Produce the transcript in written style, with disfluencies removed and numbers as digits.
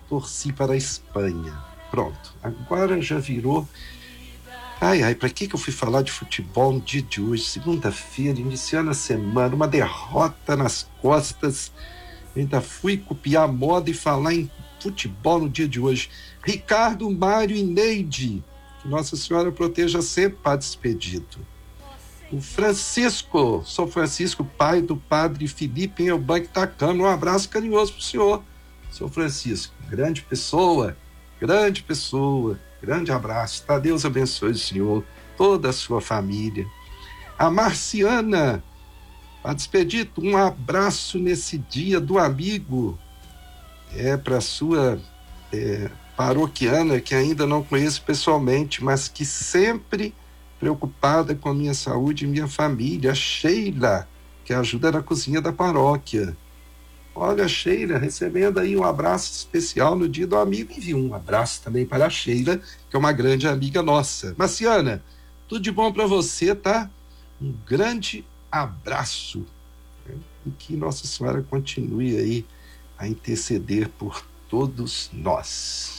torci para a Espanha. Pronto, agora já virou. Ai, para que eu fui falar de futebol no dia de hoje? Segunda-feira, iniciando a semana, uma derrota nas costas. Eu ainda fui copiar a moda e falar em futebol no dia de hoje. Ricardo, Mário e Neide, que Nossa Senhora proteja sempre, Padre Expedito. O Francisco, São Francisco, pai do Padre Felipe em Eubank Tacama. Um abraço carinhoso para o senhor, São Francisco. Grande pessoa, grande abraço. Tá? Deus abençoe o senhor, toda a sua família. A Marciana, Padre Expedito, um abraço nesse dia do amigo. Para a sua paroquiana, que ainda não conheço pessoalmente, mas que sempre preocupada com a minha saúde e minha família, a Sheila, que ajuda na cozinha da paróquia. Olha, Sheila, recebendo aí um abraço especial no dia do amigo, e um abraço também para a Sheila, que é uma grande amiga nossa. Marciana, tudo de bom para você, tá? Um grande abraço, né? E que Nossa Senhora continue aí a interceder por todos nós.